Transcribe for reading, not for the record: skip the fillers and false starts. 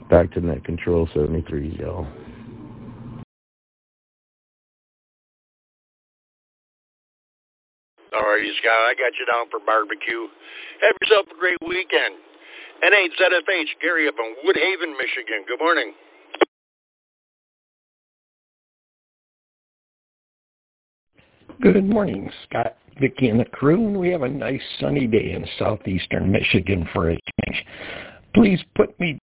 Back to net control 73, y'all. All righty, Scott, I got you down for barbecue. Have yourself a great weekend. N8ZFH, Gary up in Woodhaven, Michigan. Good morning. Good morning, Scott, Vicki, and the crew. And we have a nice sunny day in southeastern Michigan for a change. Please put me